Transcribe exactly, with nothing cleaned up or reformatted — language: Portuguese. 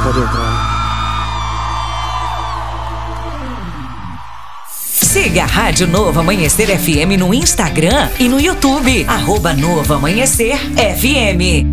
pode entrar. Siga a Rádio Novo Amanhecer F M no Instagram e no YouTube. Arroba Novo Amanhecer F M.